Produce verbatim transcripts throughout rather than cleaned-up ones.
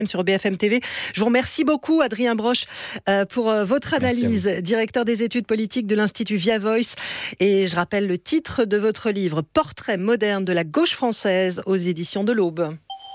sur B F M T V. Je vous remercie beaucoup, Adrien Broche, euh, pour euh, votre analyse, directeur des études politiques de l'Institut Via Voice. Et je rappelle le titre de votre livre, Portrait moderne de la gauche française, aux éditions de l'Aube.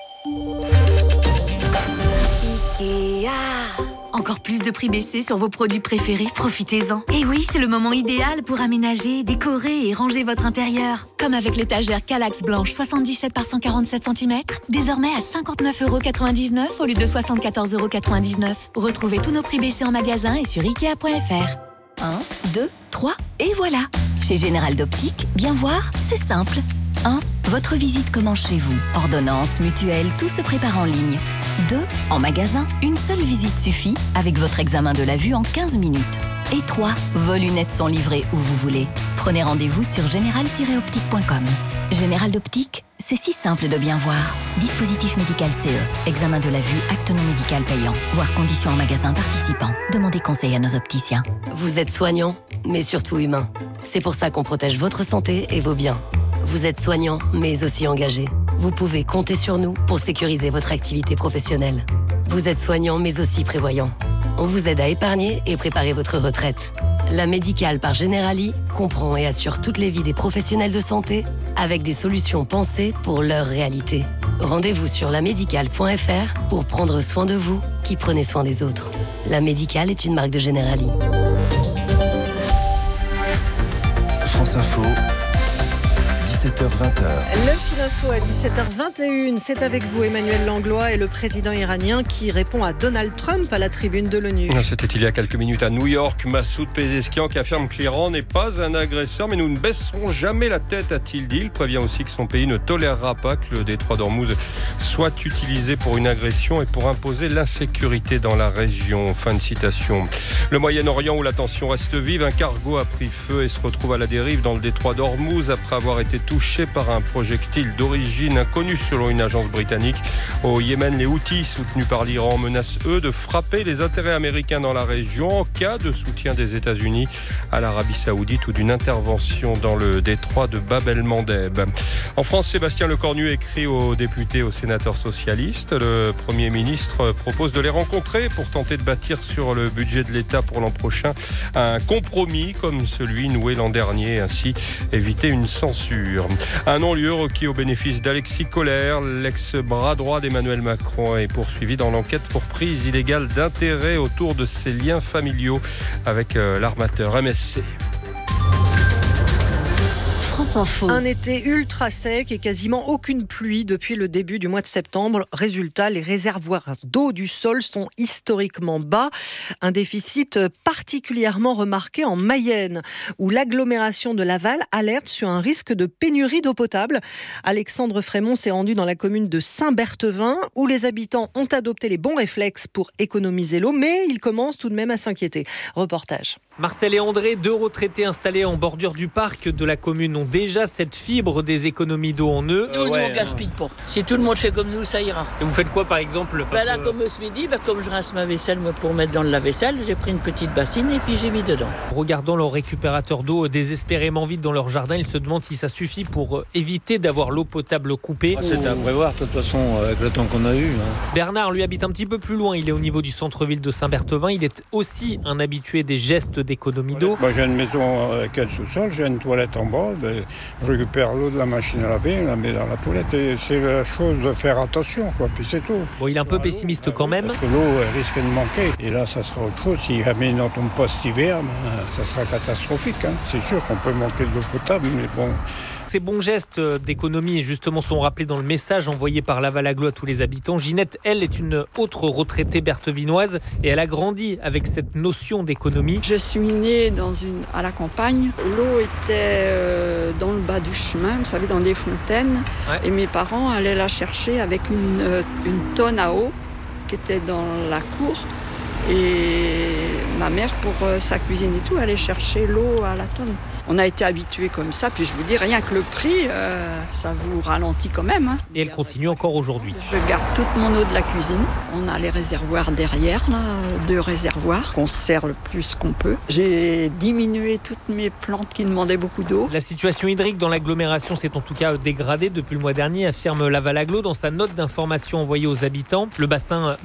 Ikea. Encore plus de prix baissés sur vos produits préférés, profitez-en. Et oui, c'est le moment idéal pour aménager, décorer et ranger votre intérieur. Comme avec l'étagère Kallax blanche soixante-dix-sept par cent quarante-sept centimètres, désormais à cinquante-neuf euros quatre-vingt-dix-neuf au lieu de soixante-quatorze euros quatre-vingt-dix-neuf. Retrouvez tous nos prix baissés en magasin et sur ikea point f r. un, deux, trois et voilà. Chez Général d'Optique, bien voir, c'est simple. un. Votre visite commence chez vous. Ordonnance, mutuelle, tout se prépare en ligne. deux. En magasin, une seule visite suffit avec votre examen de la vue en quinze minutes. Et trois. Vos lunettes sont livrées où vous voulez. Prenez rendez-vous sur général tiret optique point com. Général d'Optique, c'est si simple de bien voir. Dispositif médical C E. Examen de la vue, acte non médical payant. Voir conditions en magasin participant. Demandez conseil à nos opticiens. Vous êtes soignant, mais surtout humain. C'est pour ça qu'on protège votre santé et vos biens. Vous êtes soignant, mais aussi engagé. Vous pouvez compter sur nous pour sécuriser votre activité professionnelle. Vous êtes soignant, mais aussi prévoyant. On vous aide à épargner et préparer votre retraite. La Médicale par Generali comprend et assure toutes les vies des professionnels de santé avec des solutions pensées pour leur réalité. Rendez-vous sur la médicale point f r pour prendre soin de vous qui prenez soin des autres. La Médicale est une marque de Generali. France Info. dix-sept heures vingt. Le fil info à dix-sept heures vingt et une, c'est avec vous Emmanuel Langlois et le président iranien qui répond à Donald Trump à la tribune de l'ONU. C'était il y a quelques minutes à New York, Massoud Pezeshkian qui affirme que l'Iran n'est pas un agresseur, mais nous ne baisserons jamais la tête, a-t-il dit. Il prévient aussi que son pays ne tolérera pas que le détroit d'Ormuz soit utilisé pour une agression et pour imposer l'insécurité dans la région. Fin de citation. Le Moyen-Orient où la tension reste vive, un cargo a pris feu et se retrouve à la dérive dans le détroit d'Ormuz après avoir été touché par un projectile d'origine inconnue selon une agence britannique. Au Yémen, les Houthis, soutenus par l'Iran, menacent eux de frapper les intérêts américains dans la région en cas de soutien des États-Unis à l'Arabie Saoudite ou d'une intervention dans le détroit de Bab el-Mandeb. En France, Sébastien Lecornu écrit aux députés et aux sénateurs socialistes. Le Premier ministre propose de les rencontrer pour tenter de bâtir sur le budget de l'État pour l'an prochain un compromis comme celui noué l'an dernier, ainsi éviter une censure. Un non-lieu requis au bénéfice d'Alexis Kohler, l'ex-bras droit d'Emmanuel Macron, est poursuivi dans l'enquête pour prise illégale d'intérêt autour de ses liens familiaux avec l'armateur M S C. France Info. Un été ultra sec et quasiment aucune pluie depuis le début du mois de septembre. Résultat, les réservoirs d'eau du sol sont historiquement bas. Un déficit particulièrement remarqué en Mayenne, où l'agglomération de Laval alerte sur un risque de pénurie d'eau potable. Alexandre Frémont s'est rendu dans la commune de Saint-Berthevin, où les habitants ont adopté les bons réflexes pour économiser l'eau, mais ils commencent tout de même à s'inquiéter. Reportage. Marcel et André, deux retraités installés en bordure du parc de la commune, ont déjà cette fibre des économies d'eau en eux. Nous, euh, ouais, nous on gaspille pas. Si tout le monde fait comme nous, ça ira. Et vous faites quoi par exemple? Bah là, comme ce midi, bah, comme je rince ma vaisselle moi, pour mettre dans le lave-vaisselle, j'ai pris une petite bassine et puis j'ai mis dedans. Regardant leur récupérateur d'eau désespérément vide dans leur jardin, ils se demandent si ça suffit pour éviter d'avoir l'eau potable coupée. Ah, c'était à prévoir, de toute façon, avec le temps qu'on a eu. Hein. Bernard, lui, habite un petit peu plus loin. Il est au niveau du centre-ville de Saint-Berthevin. Il est aussi un habitué des gestes d'économie d'eau. Bah, j'ai une maison avec un sous-sol, j'ai une toilette en bas. Ben, je récupère l'eau de la machine à laver, je la mets dans la toilette. Et c'est la chose de faire attention, quoi. Puis c'est tout. Bon, il est un peu pessimiste bah, quand même. Parce que l'eau elle risque de manquer. Et là, ça sera autre chose. Si jamais il n'en tombe pas cet hiver, ben, ça sera catastrophique. Hein. C'est sûr qu'on peut manquer d'eau potable, mais bon... Ces bons gestes d'économie, justement, sont rappelés dans le message envoyé par Laval Agglo à tous les habitants. Ginette, elle, est une autre retraitée berthevinoise et elle a grandi avec cette notion d'économie. Je suis née dans une, à la campagne. L'eau était euh, dans le bas du chemin, vous savez, dans des fontaines. Ouais. Et mes parents allaient la chercher avec une, euh, une tonne à eau qui était dans la cour. Et ma mère, pour euh, sa cuisine et tout, allait chercher l'eau à la tonne. On a été habitués comme ça, puis je vous dis, rien que le prix, euh, ça vous ralentit quand même. Hein. Et elle continue encore aujourd'hui. Je garde toute mon eau de la cuisine. On a les réservoirs derrière, là, deux réservoirs qu'on sert le plus qu'on peut. J'ai diminué toutes mes plantes qui demandaient beaucoup d'eau. La situation hydrique dans l'agglomération s'est en tout cas dégradée depuis le mois dernier, affirme Laval Agglo dans sa note d'information envoyée aux habitants. Le bassin